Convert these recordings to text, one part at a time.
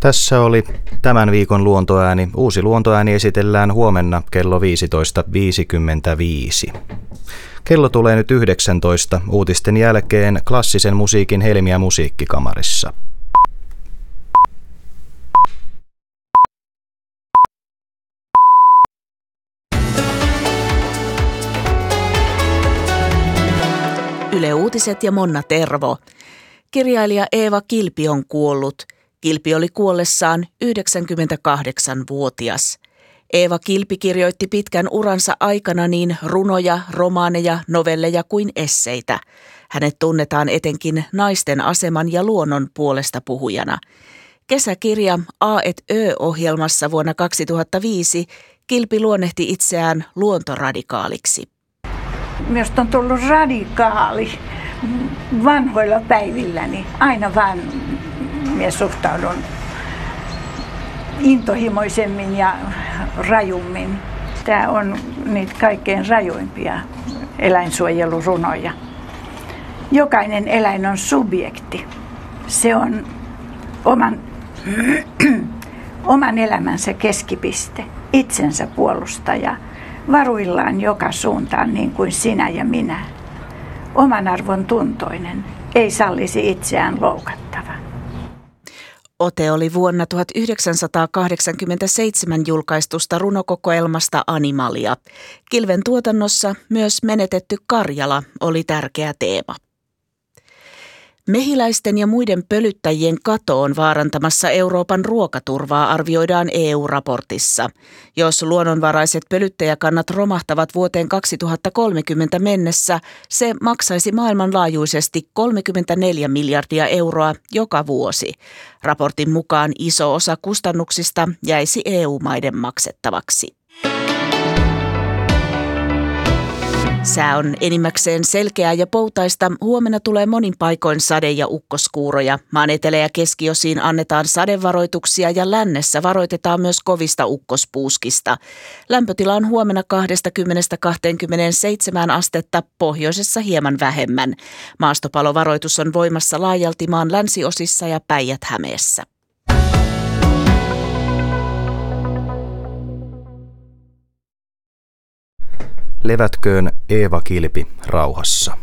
Tässä oli tämän viikon luontoääni. Uusi luontoääni esitellään huomenna kello 15.55. Kello tulee nyt 19 uutisten jälkeen klassisen musiikin Helmiä musiikkikamarissa. Yle Uutiset ja Monna Tervo. Kirjailija Eeva Kilpi on kuollut. Kilpi oli kuollessaan 98-vuotias. Eeva Kilpi kirjoitti pitkän uransa aikana niin runoja, romaaneja, novelleja kuin esseitä. Hänet tunnetaan etenkin naisten aseman ja luonnon puolesta puhujana. Kesäkirja A&Ö-ohjelmassa vuonna 2005 Kilpi luonnehti itseään luontoradikaaliksi. Minusta on tullut radikaali vanhoilla päivilläni. Aina vaan minä suhtaudun intohimoisemmin ja rajummin. Tämä on niitä kaikkein rajuimpia eläinsuojelurunoja. Jokainen eläin on subjekti. Se on oman elämänsä keskipiste, itsensä puolustaja, varuillaan joka suuntaan niin kuin sinä ja minä. Oman arvon tuntoinen, ei sallisi itseään loukattavan. Ote oli vuonna 1987 julkaistusta runokokoelmasta Animalia. Kilven tuotannossa myös menetetty Karjala oli tärkeä teema. Mehiläisten ja muiden pölyttäjien kato on vaarantamassa Euroopan ruokaturvaa, arvioidaan EU-raportissa. Jos luonnonvaraiset pölyttäjäkannat romahtavat vuoteen 2030 mennessä, se maksaisi maailmanlaajuisesti 34 miljardia euroa joka vuosi. Raportin mukaan iso osa kustannuksista jäisi EU-maiden maksettavaksi. Sää on enimmäkseen selkeää ja poutaista. Huomenna tulee monin paikoin sade- ja ukkoskuuroja. Maan etelä- ja keskiosiin annetaan sadevaroituksia ja lännessä varoitetaan myös kovista ukkospuuskista. Lämpötila on huomenna 20–27 astetta, pohjoisessa hieman vähemmän. Maastopalovaroitus on voimassa laajalti maan länsiosissa ja Päijät-Hämeessä. Levätköön Eeva Kilpi rauhassa.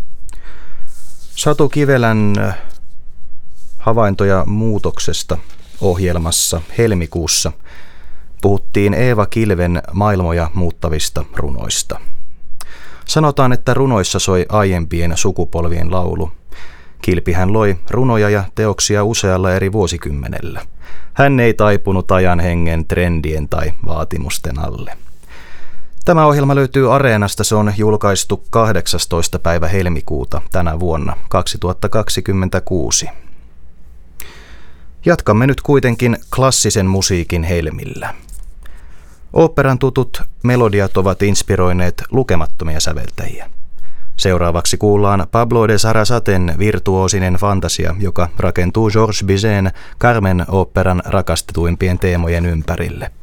Satu Kivelän havaintoja muutoksesta -ohjelmassa helmikuussa puhuttiin Eeva Kilven maailmoja muuttavista runoista. Sanotaan, että runoissa soi aiempien sukupolvien laulu. Kilpihän loi runoja ja teoksia usealla eri vuosikymmenellä. Hän ei taipunut ajan hengen, trendien tai vaatimusten alle. Tämä ohjelma löytyy Areenasta, se on julkaistu 18. päivä helmikuuta tänä vuonna 2026. Jatkamme nyt kuitenkin klassisen musiikin helmillä. Oopperan tutut melodiat ovat inspiroineet lukemattomia säveltäjiä. Seuraavaksi kuullaan Pablo de Sarasaten virtuoosinen fantasia, joka rakentuu Georges Bizet'n Carmen-oopperan rakastetuimpien teemojen ympärille.